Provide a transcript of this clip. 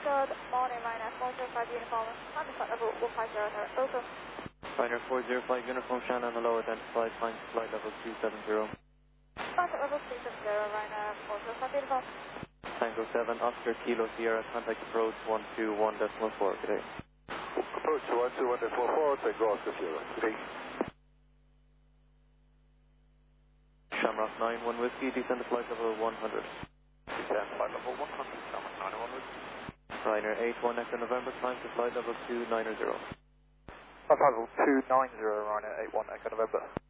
Good morning, Ryanair 405 Uniform. Time flight level 150, open. Ryanair 405 Uniform, Shannon, hello, identified, find flight level 270. Flight level 270, Ryanair 405 Uniform. Tango 7, Oscar, Kilo, Sierra, contact approach 121.4, good day. Approach 121.44, Tango Oscar, Sierra, good day. Shamrock 91 Whiskey, descend to flight level 100. Descend flight level 100, Shamrock 91 Whiskey. Ryanair 81 Echo November, climb to flight level 290. Flight level 290, Ryanair 81 Echo November.